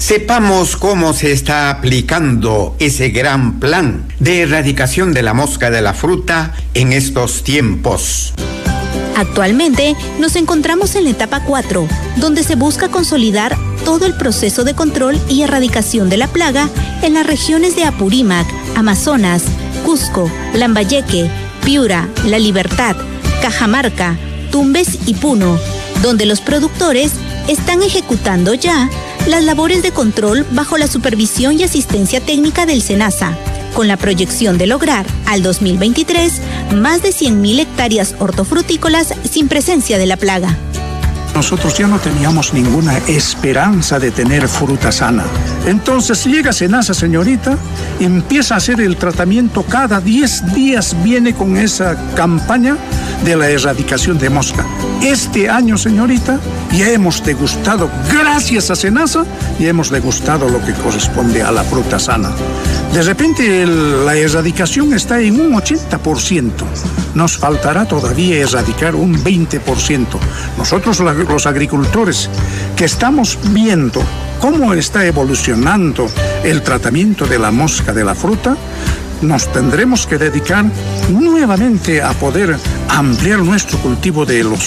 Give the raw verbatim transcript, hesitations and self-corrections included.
Sepamos cómo se está aplicando ese gran plan de erradicación de la mosca de la fruta en estos tiempos. Actualmente nos encontramos en la etapa cuatro, donde se busca consolidar todo el proceso de control y erradicación de la plaga en las regiones de Apurímac, Amazonas, Cusco, Lambayeque, Piura, La Libertad, Cajamarca, Tumbes y Puno, donde los productores están ejecutando ya las labores de control bajo la supervisión y asistencia técnica del SENASA, con la proyección de lograr, al dos mil veintitrés, más de cien mil hectáreas hortofrutícolas sin presencia de la plaga. Nosotros ya no teníamos ninguna esperanza de tener fruta sana. Entonces llega SENASA, señorita, empieza a hacer el tratamiento, cada diez días viene con esa campaña de la erradicación de mosca. Este año, señorita, ya hemos degustado, gracias a SENASA, ya hemos degustado lo que corresponde a la fruta sana. De repente el, la erradicación está en un ochenta por ciento. Nos faltará todavía erradicar un veinte por ciento. Nosotros la, los agricultores que estamos viendo cómo está evolucionando el tratamiento de la mosca de la fruta, nos tendremos que dedicar nuevamente a poder ampliar nuestro cultivo de los